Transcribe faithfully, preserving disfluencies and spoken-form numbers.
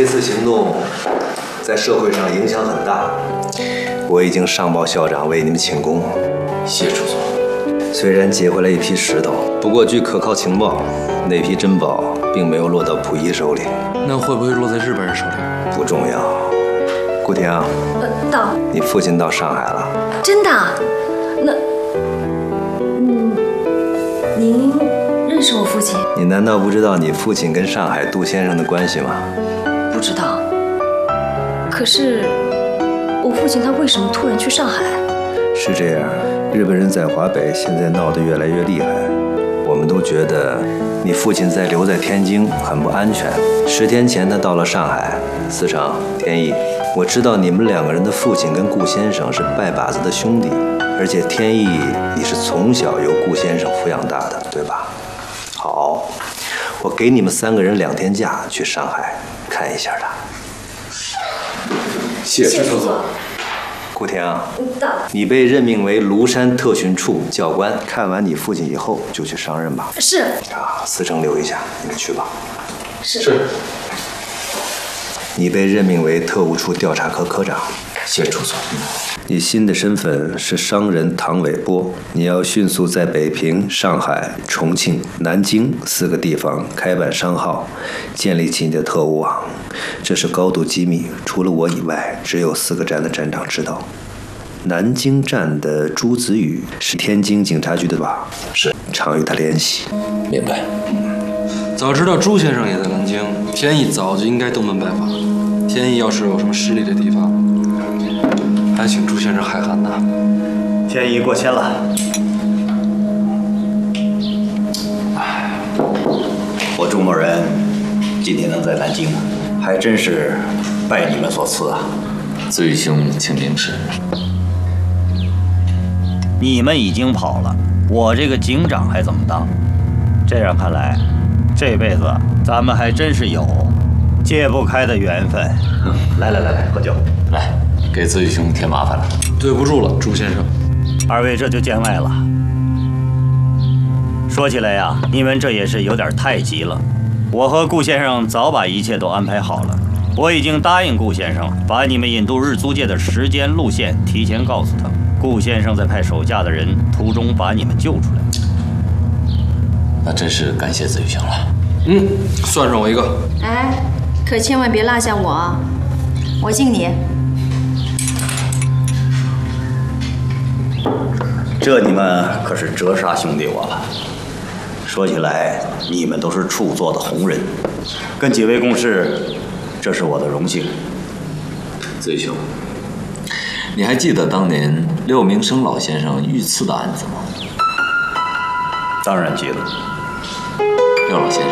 这次行动在社会上影响很大，我已经上报校长为你们请功。 谢楚总。 虽然劫回来一批石头，不过据可靠情报，那批珍宝并没有落到溥仪手里。 那会不会落在日本人手里？ 不重要。顾婷， 呃，到。 你父亲到上海了。 真的？那，嗯，您认识我父亲？ 你难道不知道你父亲跟上海杜先生的关系吗？ 不知道。可是，我父亲他为什么突然去上海？ 是这样，日本人在华北现在闹得越来越厉害，我们都觉得你父亲在留在天津很不安全。十天前他到了上海。思成、天意，我知道你们两个人的父亲跟顾先生是拜把子的兄弟，而且天意你是从小由顾先生抚养大的，对吧？好，我给你们三个人两天假去上海看一下他。 谢谢楚总。 顾婷，你被任命为庐山特训处教官，看完你父亲以后就去上任吧。 是。 啊，思成留一下，你们去吧。 是。 是。 你被任命为特务处调查科科长。 谢楚总。 你新的身份是商人唐伟波，你要迅速在北平、上海、重庆、南京四个地方开办商号，建立起你的特务网。这是高度机密，除了我以外，只有四个站的站长知道。南京站的朱子宇是天津警察局的吧？ 是， 常与他联系。 明白。 早知道朱先生也在南京，天意早就应该登门拜访。天意要是有什么失礼的地方，还请朱先生海涵呐。 天意过谦了。我朱某人今天能在南京，还真是拜你们所赐啊。 子宇兄，请明示。 你们已经跑了，我这个警长还怎么当？这样看来，这辈子咱们还真是有解不开的缘分。来来来来，喝酒。 来，给子宇兄添麻烦了。 对不住了，朱先生。 二位这就见外了。说起来呀，你们这也是有点太急了。我和顾先生早把一切都安排好了，我已经答应顾先生，把你们引渡日租界的时间路线提前告诉他。顾先生在派手下的人途中把你们救出来。 那真是感谢子宇兄了。 嗯，算上我一个。 哎，可千万别落下我啊！我敬你。 这你们可是折煞兄弟我了。说起来，你们都是处座的红人，跟几位共事，这是我的荣幸。 子宇兄，你还记得当年廖明生老先生遇刺的案子吗？ 当然记得。 廖老先生